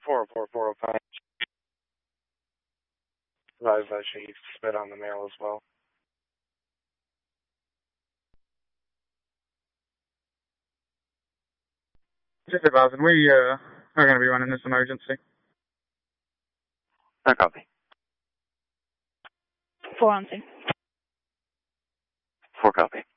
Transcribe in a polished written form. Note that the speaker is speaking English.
404-405. Advise that she spit on the mail as well. Just advising, we are going to be running this emergency. No copy. 4 on scene. 4 copy.